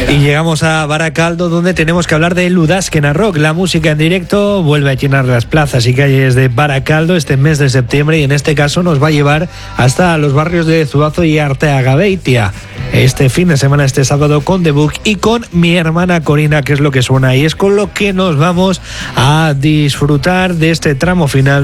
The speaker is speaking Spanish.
Y llegamos a Baracaldo, donde tenemos que hablar de Udazkena Rock. La música en directo vuelve a llenar las plazas y calles de Baracaldo este mes de septiembre, y en este caso nos va a llevar hasta los barrios de Zuazo y Arteagabeitia. Este fin de semana, este sábado, con The Book y con Mi Hermana Corina, que es lo que suena, y es con lo que nos vamos a disfrutar de este tramo final